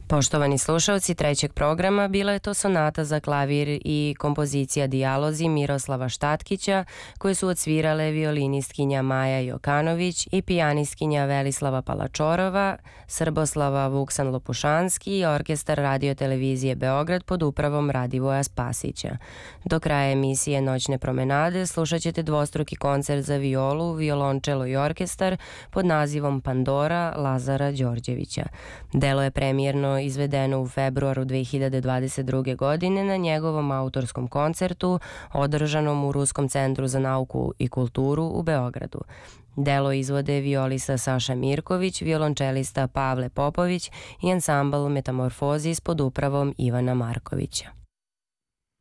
Poštovani slušalci trećeg programa, bila je to sonata za klavir i kompozicija Dijalozi Miroslava Štatkića, koje su odsvirale violinistkinja Maja Jokanović i pijanistkinja Velislava Palačorova, Srboslava Vuksan-Lopušanski i orkestar Radio-televizije Beograd pod upravom Radivoja Spasića. Do kraja emisije Noćne promenade slušat ćete dvostruki koncert za violu, violončelo i orkestar pod nazivom Pandora Lazara Đorđevića. Delo je premijerno izvedeno u februaru 2022. godine na njegovom autorskom koncertu održanom u Ruskom centru za nauku i kulturu u Beogradu. Delo izvode violista Saša Mirković, violončelista Pavle Popović i ansambl Metamorfozis pod upravom Ivana Markovića.